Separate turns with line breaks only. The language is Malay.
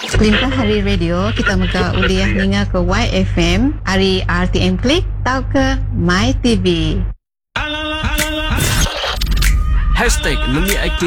Kelimpa Hari Radio kita muka uliah ninga ke YFM, hari RTM Klik tau ke My TV.
#Nemi Aktif